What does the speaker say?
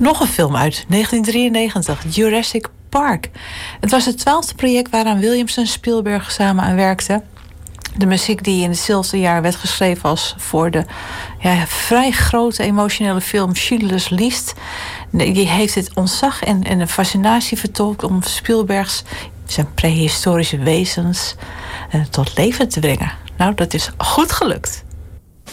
Nog een film uit 1993, Jurassic Park. Het was het 12e project waaraan Williams en Spielberg samen aan werkten. De muziek die in hetzelfde jaar werd geschreven was voor de vrij grote emotionele film Schindler's List. Die heeft het ontzag en een fascinatie vertolkt om Spielbergs zijn prehistorische wezens tot leven te brengen. Nou, dat is goed gelukt.